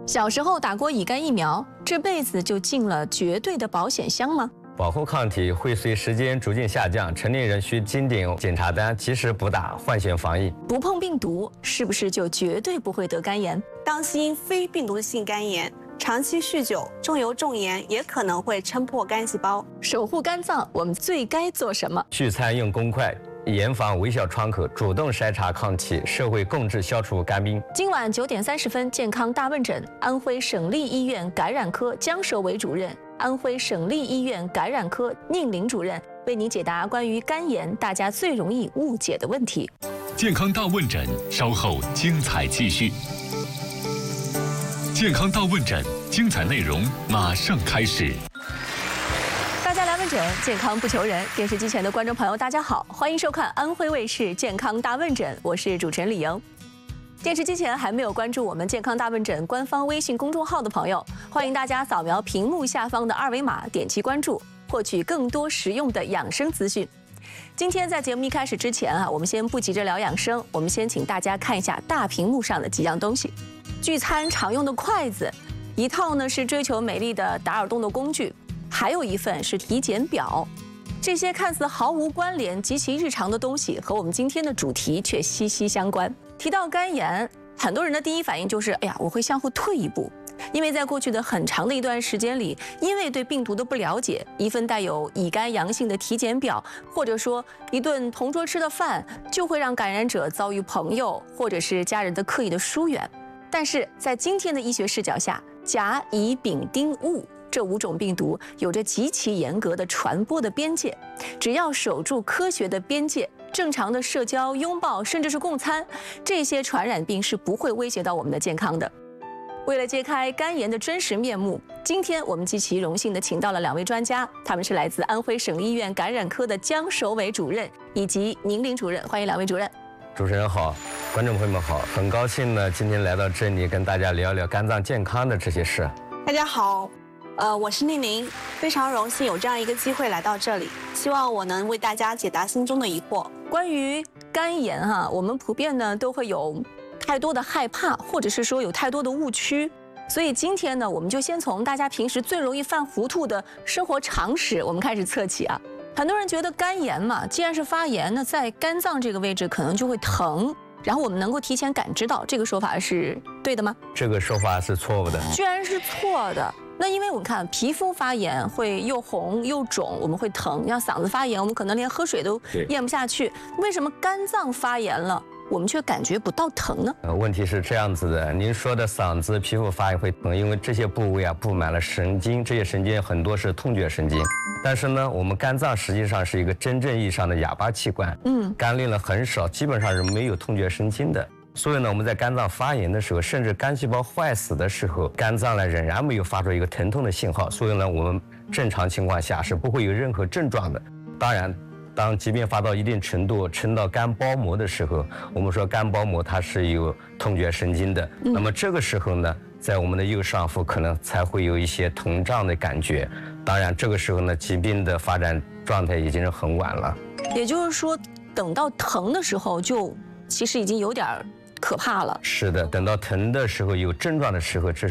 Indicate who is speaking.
Speaker 1: 小时候打过乙肝疫苗，这辈子就进了绝对的保险箱吗？
Speaker 2: 保护抗体会随时间逐渐下降，成年人需经典检查单，及时补打，换险防疫。
Speaker 1: 不碰病毒，是不是就绝对不会得肝炎？
Speaker 3: 当心非病毒性肝炎，长期酗酒、重油重盐也可能会撑破肝细胞。
Speaker 1: 守护肝脏，我们最该做什么？
Speaker 2: 聚餐用公筷，严防微小窗口，主动筛查抗体，社会共治消除肝病。
Speaker 1: 今晚9点30分，健康大问诊，安徽省立医院感染科江守伟主任、安徽省立医院感染科宁玲主任为您解答关于肝炎大家最容易误解的问题。
Speaker 4: 健康大问诊稍后精彩继续。健康大问诊，精彩内容马上开始。
Speaker 1: 大家来问诊，健康不求人。电视机前的观众朋友，大家好，欢迎收看安徽卫视健康大问诊，我是主持人李莹。电视机前还没有关注我们健康大问诊官方微信公众号的朋友，欢迎大家扫描屏幕下方的2维码，点击关注，获取更多实用的养生资讯。今天在节目一开始之前我们先不急着聊养生，我们先请大家看一下大屏幕上的几样东西。聚餐常用的筷子，一套呢是追求美丽的打耳洞的工具，还有一份是体检表。这些看似毫无关联、极其日常的东西，和我们今天的主题却息息相关。提到肝炎，很多人的第一反应就是：哎呀，我会向后退一步。因为在过去的很长的一段时间里，因为对病毒的不了解，一份带有乙肝阳性的体检表，或者说一顿同桌吃的饭，就会让感染者遭遇朋友或者是家人的刻意的疏远。但是在今天的医学视角下，甲、乙、丙、丁、戊这5种病毒有着极其严格的传播的边界，只要守住科学的边界，正常的社交、拥抱，甚至是共餐，这些传染病是不会威胁到我们的健康的。为了揭开肝炎的真实面目，今天我们极其荣幸地请到了2位专家，他们是来自安徽省立医院感染科的江守伟主任以及宁玲主任，欢迎2位主任。
Speaker 2: 主持人好，观众朋友们好，很高兴呢，今天来到这里跟大家聊聊肝脏健康的这些事。
Speaker 3: 大家好，我是宁玲，非常荣幸有这样一个机会来到这里，希望我能为大家解答心中的疑惑。
Speaker 1: 关于肝炎我们普遍呢都会有太多的害怕，或者是说有太多的误区，所以今天呢，我们就先从大家平时最容易犯糊涂的生活常识，我们开始测起啊。很多人觉得肝炎嘛，既然是发炎，那在肝脏这个位置可能就会疼，然后我们能够提前感知到，这个说法是对的吗？
Speaker 2: 这个说法是错误的。
Speaker 1: 居然是错的。那因为我们看皮肤发炎会又红又肿，我们会疼；像嗓子发炎，我们可能连喝水都咽不下去。为什么肝脏发炎了，我们却感觉不到疼呢？
Speaker 2: 问题是这样子的，您说的嗓子、皮肤发炎会疼，因为这些部位布满了神经，这些神经很多是痛觉神经。但是呢，我们肝脏实际上是一个真正意义上的哑巴器官，肝粒呢很少，基本上是没有痛觉神经的。所以呢，我们在肝脏发炎的时候，甚至肝细胞坏死的时候，肝脏呢仍然没有发出一个疼痛的信号。所以呢，我们正常情况下是不会有任何症状的。当然，当疾病发到一定程度，撑到肝包膜的时候，我们说肝包膜它是有痛觉神经的。那么这个时候呢，在我们的右上腹可能才会有一些疼胀的感觉。当然，这个时候呢，疾病的发展状态已经是很晚了。
Speaker 1: 也就是说，等到疼的时候，就其实已经有点可怕了。
Speaker 2: 是的，等到疼的时候，有症状的时候，这